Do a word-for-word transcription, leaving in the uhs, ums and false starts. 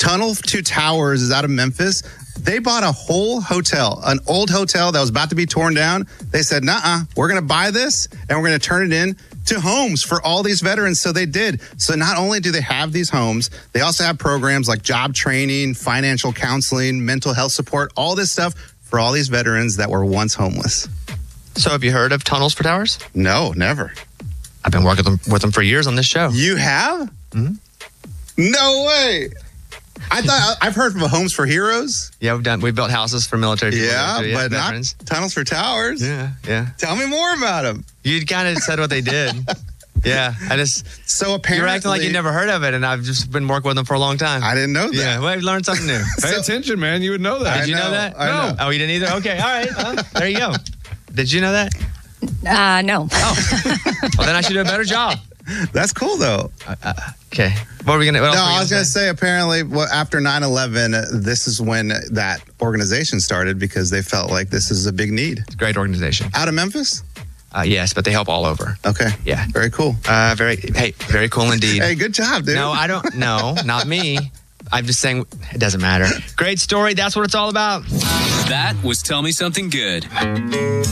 Tunnel to Towers is out of Memphis. They bought a whole hotel, an old hotel that was about to be torn down. They said, nuh-uh, we're going to buy this and we're going to turn it in to homes for all these veterans. So they did. So not only do they have these homes, they also have programs like job training, financial counseling, mental health support, all this stuff for all these veterans that were once homeless. So have you heard of Tunnels for Towers? No, never. I've been working with them, with them for years on this show. You have? Mm-hmm. No way. I thought I've heard of Homes for Heroes. Yeah, we've done. We built houses for military people. Yeah, too, yeah, but veterans. Not Tunnels for Towers. Yeah, yeah. Tell me more about them. You kind of said what they did. Yeah, I just. So apparently, you're acting like you never heard of it, and I've just been working with them for a long time. I didn't know that. Yeah, well, I learned something new. Pay So, attention, man. You would know that. Did I you know, know, that? I no. know. Oh, you didn't either. Okay, all right. Well, there you go. Did you know that? Uh, no. Oh, well, then I should do a better job. That's cool, though. Uh, uh, okay. What are we gonna? What else No, were we I was gonna going to say, apparently, well, after nine eleven, uh, this is when that organization started because they felt like this is a big need. It's a great organization. Out of Memphis? Uh, yes, but they help all over. Okay. Yeah. Very cool. Uh, very. Hey, very cool indeed. Hey, good job, dude. No, I don't. No, not me. I'm just saying it doesn't matter. Great story. That's what it's all about. That was Tell Me Something Good.